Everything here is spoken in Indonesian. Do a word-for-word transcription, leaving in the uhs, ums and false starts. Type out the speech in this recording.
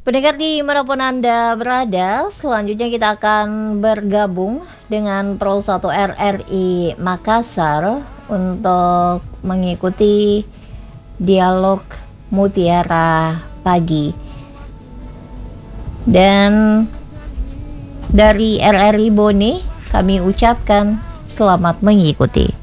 Pendengar dimanapun Anda berada, selanjutnya kita akan bergabung dengan Pro satu R R I Makassar untuk mengikuti dialog Mutiara Pagi. Dan dari R R I Bone kami ucapkan selamat mengikuti.